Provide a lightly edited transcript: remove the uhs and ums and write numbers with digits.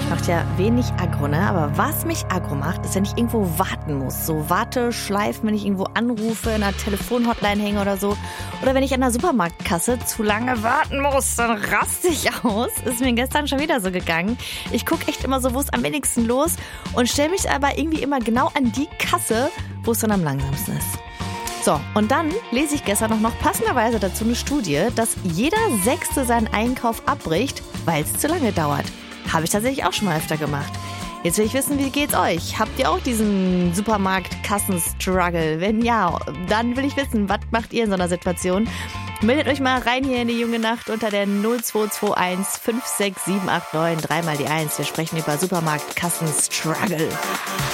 Macht ja wenig aggro, ne? Aber was mich aggro macht, ist, wenn ich irgendwo warten muss. So Warteschleifen, wenn ich irgendwo anrufe, in einer Telefonhotline hänge oder so. Oder wenn ich an der Supermarktkasse zu lange warten muss, dann raste ich aus. Ist mir gestern schon wieder so gegangen. Ich gucke echt immer so, wo ist am wenigsten los und stelle mich aber irgendwie immer genau an die Kasse, wo es dann am langsamsten ist. So, und dann lese ich gestern noch passenderweise dazu eine Studie, dass jeder Sechste seinen Einkauf abbricht, weil es zu lange dauert. Habe ich tatsächlich auch schon mal öfter gemacht. Jetzt will ich wissen, wie geht's euch? Habt ihr auch diesen Supermarkt-Kassen-Struggle? Wenn ja, dann will ich wissen, was macht ihr in so einer Situation? Meldet euch mal rein hier in die junge Nacht unter der 0221 56789 3 mal die 1. Wir sprechen über Supermarkt-Kassen-Struggle.